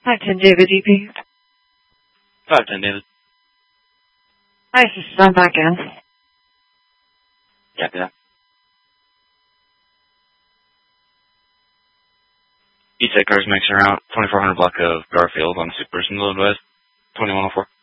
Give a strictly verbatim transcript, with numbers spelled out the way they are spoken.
five ten David, D P. five ten David. Hi, this is I'm back in. Yeah, yeah. E-Tech cars mixing around twenty-four hundred block of Garfield on Supers in the West, twenty-one oh four.